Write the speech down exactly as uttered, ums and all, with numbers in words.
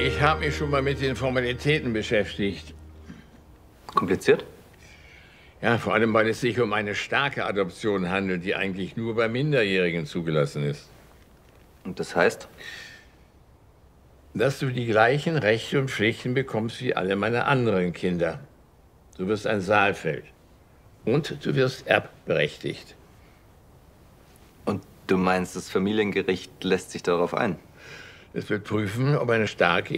Ich habe mich schon mal mit den Formalitäten beschäftigt. Kompliziert? Ja, vor allem, weil es sich um eine starke Adoption handelt, die eigentlich nur bei Minderjährigen zugelassen ist. Und das heißt? Dass du die gleichen Rechte und Pflichten bekommst wie alle meine anderen Kinder. Du wirst ein Saalfeld. Und du wirst erbberechtigt. Und du meinst, das Familiengericht lässt sich darauf ein? Es wird prüfen, ob eine starke